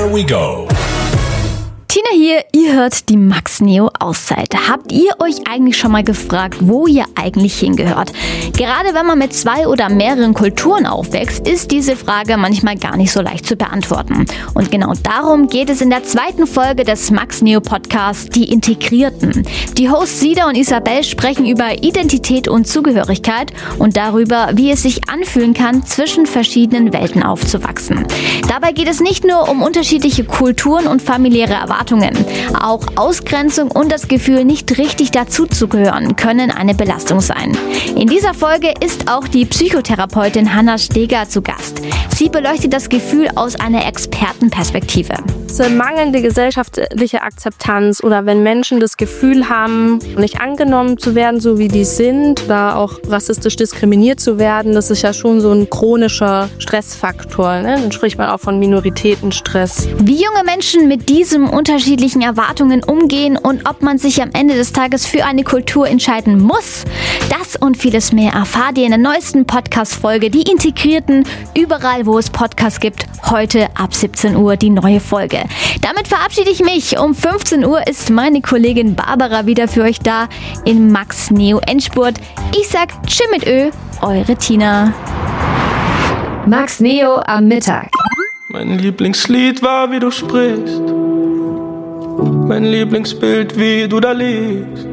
Here we go. Tina hier, ihr hört die Max Neo Auszeit. Habt ihr euch eigentlich schon mal gefragt, wo ihr eigentlich hingehört? Gerade wenn man mit 2 oder mehreren Kulturen aufwächst, ist diese Frage manchmal gar nicht so leicht zu beantworten. Und genau darum geht es in der 2. Folge des Max Neo Podcasts, die Integrierten. Die Hosts Sida und Isabel sprechen über Identität und Zugehörigkeit und darüber, wie es sich anfühlen kann, zwischen verschiedenen Welten aufzuwachsen. Dabei geht es nicht nur um unterschiedliche Kulturen und familiäre Erwartungen. Auch Ausgrenzung und das Gefühl, nicht richtig dazuzugehören, können eine Belastung sein. In dieser Folge ist auch die Psychotherapeutin Hanna Steger zu Gast. Sie beleuchtet das Gefühl aus einer Expertenperspektive. Mangelnde gesellschaftliche Akzeptanz oder wenn Menschen das Gefühl haben, nicht angenommen zu werden, so wie die sind, oder auch rassistisch diskriminiert zu werden, das ist ja schon so ein chronischer Stressfaktor. Ne? Dann spricht man auch von Minoritätenstress. Wie junge Menschen mit diesen unterschiedlichen Erwartungen umgehen und ob man sich am Ende des Tages für eine Kultur entscheiden muss, das und vieles mehr erfahrt ihr in der neuesten Podcast-Folge, die Integrierten, überall wo es Podcasts gibt, heute ab 17 Uhr die neue Folge. Damit verabschiede ich mich. Um 15 Uhr ist meine Kollegin Barbara wieder für euch da in Max Neo Endspurt. Ich sag Tschüss mit Ö, eure Tina. Max Neo am Mittag. Mein Lieblingslied war, wie du sprichst. Mein Lieblingsbild, wie du da liegst.